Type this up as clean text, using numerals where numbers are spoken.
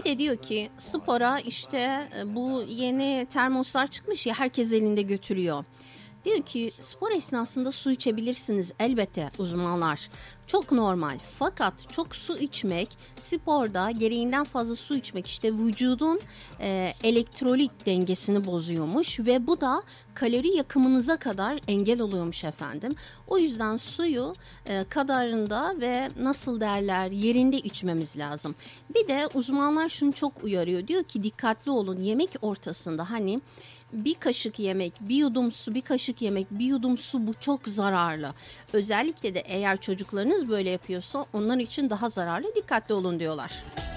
de diyor ki spora işte bu yeni termoslar çıkmış ya, herkes elinde götürüyor. Diyor ki spor esnasında su içebilirsiniz elbette uzmanlar. Çok normal, fakat çok su içmek, sporda gereğinden fazla su içmek işte vücudun elektrolit dengesini bozuyormuş ve bu da kalori yakımınıza kadar engel oluyormuş efendim. O yüzden suyu kadarında ve nasıl derler yerinde içmemiz lazım. Bir de uzmanlar şunu çok uyarıyor, diyor ki dikkatli olun yemek ortasında, hani bir kaşık yemek, bir yudum su, bir kaşık yemek, bir yudum su, bu çok zararlı. Özellikle de eğer çocuklarınız böyle yapıyorsa onlar için daha zararlı, dikkatli olun diyorlar.